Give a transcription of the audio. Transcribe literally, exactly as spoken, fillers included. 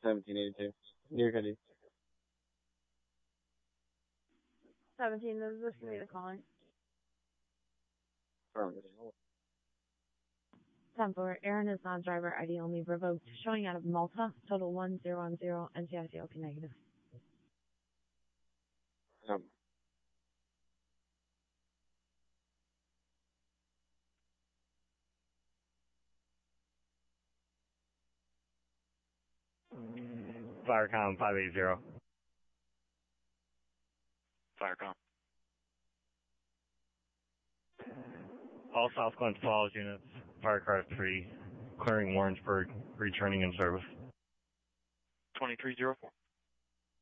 seventeen eighty-two. New York City. seventeen, this is this community calling. ten four, Aaron is non-driver, I D only, revoked, showing out of Malta, total one zero one zero, N C I C L P negative. Um, Firecom five eight zero. Firecom. All South Glen Falls units, Firecraft three, clearing Warrensburg, returning in service. twenty-three oh four.